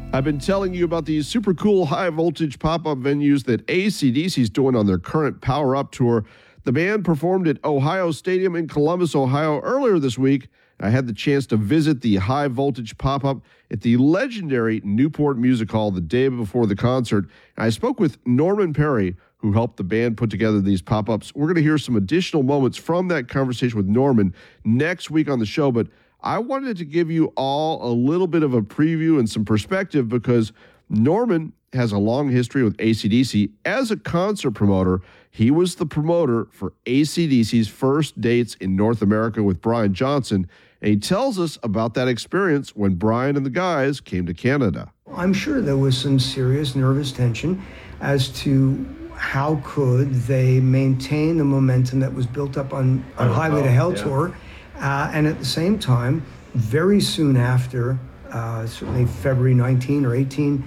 I've been telling you about these super cool high-voltage pop-up venues that AC/DC is doing on their current Power Up tour. The band performed at Ohio Stadium in Columbus, Ohio earlier this week. I had the chance to visit the high-voltage pop-up at the legendary Newport Music Hall the day before the concert. I spoke with Norman Perry, who helped the band put together these pop-ups. We're going to hear some additional moments from that conversation with Norman next week on the show, but I wanted to give you all a little bit of a preview and some perspective because Norman has a long history with AC/DC. As a concert promoter, he was the promoter for AC/DC's first dates in North America with Brian Johnson, and he tells us about that experience when Brian and the guys came to Canada. I'm sure there was some serious nervous tension as to how could they maintain the momentum that was built up on Highway to Hell tour. And at the same time, very soon after, certainly February 19 or 18,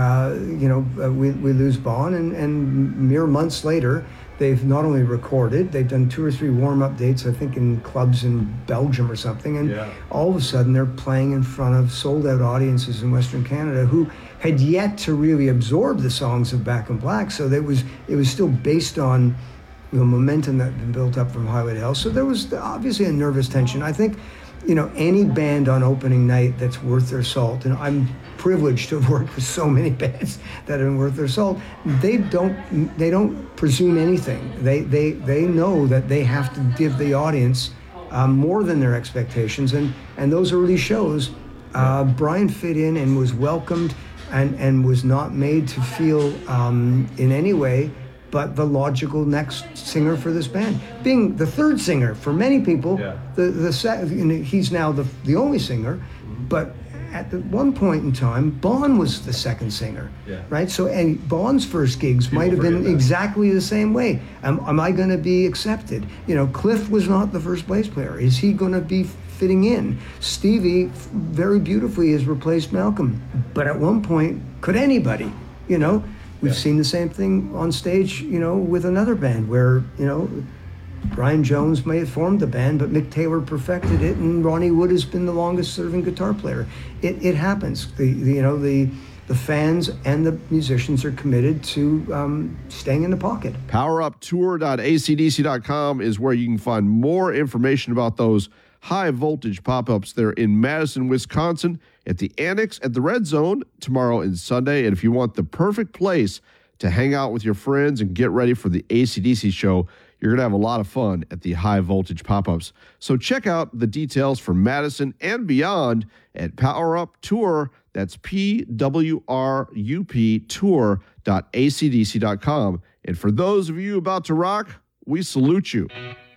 we lose Bon, and mere months later, they've not only recorded, they've done 2 or 3 warm-up dates, I think in clubs in Belgium or something, and all of a sudden they're playing in front of sold-out audiences in Western Canada who had yet to really absorb the songs of Back in Black, so it was still based on the momentum that had been built up from Highway to Hell. So there was obviously a nervous tension. I think, any band on opening night that's worth their salt, and I'm privileged to have worked with so many bands that have been worth their salt, they don't presume anything. They know that they have to give the audience more than their expectations, and those early shows, Brian fit in and was welcomed and was not made to feel in any way but the logical next singer for this band. Being the third singer for many people, he's now the only singer, but at one point in time, Bon was the second singer, right? So, and Bon's first gigs might have been exactly the same way. Am I going to be accepted? Cliff was not the first bass player. Is he going to be fitting in? Stevie very beautifully has replaced Malcolm, but at one point, could anybody? We've seen the same thing on stage, with another band where, Brian Jones may have formed the band, but Mick Taylor perfected it, and Ronnie Wood has been the longest-serving guitar player. It happens. The fans and the musicians are committed to staying in the pocket. PowerUpTour.acdc.com is where you can find more information about those high-voltage pop-ups there in Madison, Wisconsin, at the Annex at the Red Zone tomorrow and Sunday. And if you want the perfect place to hang out with your friends and get ready for the AC/DC show, you're going to have a lot of fun at the high-voltage pop-ups. So check out the details for Madison and beyond at Power Up Tour. That's PWRUP Tour.acdc.com. And for those of you about to rock, we salute you.